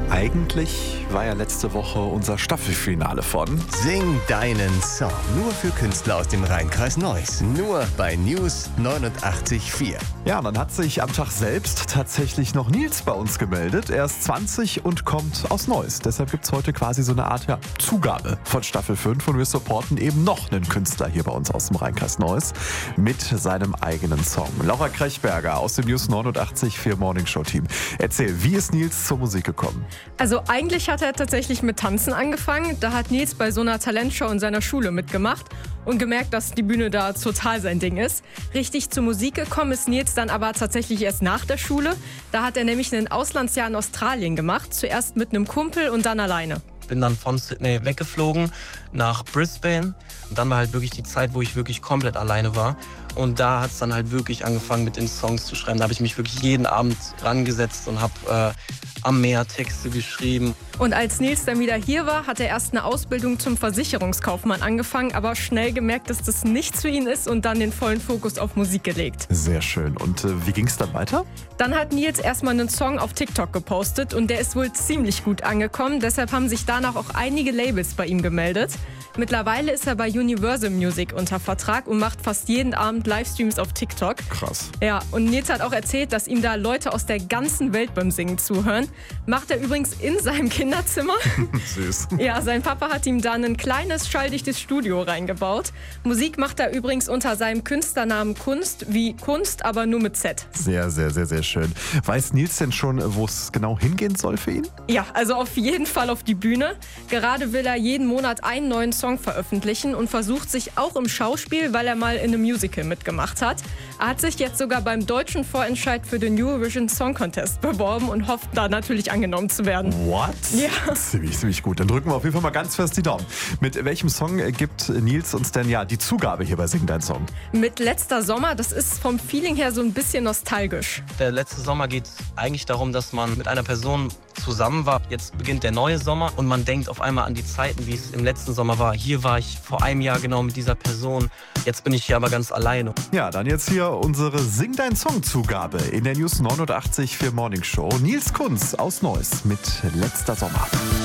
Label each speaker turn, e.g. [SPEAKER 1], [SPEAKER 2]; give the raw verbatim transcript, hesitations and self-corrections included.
[SPEAKER 1] Eigentlich war ja letzte Woche unser Staffelfinale von
[SPEAKER 2] Sing deinen Song. Nur für Künstler aus dem Rhein-Kreis Neuss. Nur bei News neunundachtzig Komma vier.
[SPEAKER 1] Ja, und dann hat sich am Tag selbst tatsächlich noch Nils bei uns gemeldet. Er ist zwanzig und kommt aus Neuss. Deshalb gibt es heute quasi so eine Art ja, Zugabe von Staffel fünf. Und wir supporten eben noch einen Künstler hier bei uns aus dem Rhein-Kreis Neuss mit seinem eigenen Song. Laura Krechberger aus dem News neunundachtzig Komma vier Morning Show Team. Erzähl, wie ist Nils zur Musik gekommen?
[SPEAKER 3] Also eigentlich hat er tatsächlich mit Tanzen angefangen. Da hat Nils bei so einer Talentshow in seiner Schule mitgemacht und gemerkt, dass die Bühne da total sein Ding ist. Richtig zur Musik gekommen ist Nils dann aber tatsächlich erst nach der Schule. Da hat er nämlich ein Auslandsjahr in Australien gemacht. Zuerst mit einem Kumpel und dann alleine.
[SPEAKER 4] Bin dann von Sydney weggeflogen nach Brisbane. Und dann war halt wirklich die Zeit, wo ich wirklich komplett alleine war. Und da hat es dann halt wirklich angefangen, mit den Songs zu schreiben. Da habe ich mich wirklich jeden Abend rangesetzt und habe äh, am Meer Texte geschrieben.
[SPEAKER 3] Und als Nils dann wieder hier war, hat er erst eine Ausbildung zum Versicherungskaufmann angefangen, aber schnell gemerkt, dass das nichts für ihn ist und dann den vollen Fokus auf Musik gelegt.
[SPEAKER 1] Sehr schön. Und äh, wie ging es dann weiter?
[SPEAKER 3] Dann hat Nils erstmal einen Song auf TikTok gepostet und der ist wohl ziemlich gut angekommen. Deshalb haben sich danach auch einige Labels bei ihm gemeldet. Mittlerweile ist er bei Universal Music unter Vertrag und macht fast jeden Abend Livestreams auf TikTok.
[SPEAKER 1] Krass.
[SPEAKER 3] Ja, und Nils hat auch erzählt, dass ihm da Leute aus der ganzen Welt beim Singen zuhören. Macht er übrigens in seinem Kinderzimmer.
[SPEAKER 1] Süß.
[SPEAKER 3] Ja, sein Papa hat ihm da ein kleines, schalldichtes Studio reingebaut. Musik macht er übrigens unter seinem Künstlernamen Kunst, wie Kunst, aber nur mit Z.
[SPEAKER 1] Sehr, sehr, sehr, sehr schön. Weiß Nils denn schon, wo es genau hingehen soll für ihn?
[SPEAKER 3] Ja, also auf jeden Fall auf die Bühne. Gerade will er jeden Monat einen neuen Song veröffentlichen und versucht sich auch im Schauspiel, weil er mal in einem Musical mitgemacht hat. Er hat sich jetzt sogar beim deutschen Vorentscheid für den Eurovision Song Contest beworben und hofft da natürlich angenommen zu werden.
[SPEAKER 1] What?
[SPEAKER 3] Ja.
[SPEAKER 1] Ziemlich, ziemlich gut. Dann drücken wir auf jeden Fall mal ganz fest die Daumen. Mit welchem Song gibt Nils uns denn ja die Zugabe hier bei Sing Dein Song?
[SPEAKER 3] Mit Letzter Sommer, das ist vom Feeling her so ein bisschen nostalgisch.
[SPEAKER 4] Der letzte Sommer geht eigentlich darum, dass man mit einer Person zusammen war. Jetzt beginnt der neue Sommer und man denkt auf einmal an die Zeiten, wie es im letzten Sommer war. Hier war ich vor einem Jahr genau mit dieser Person. Jetzt bin ich hier aber ganz alleine.
[SPEAKER 1] Ja, dann jetzt hier unsere Sing Dein Song Zugabe in der News neunundachtzig Komma vier Morning Show. Nils Kunz aus Neuss mit Letzter Sommer.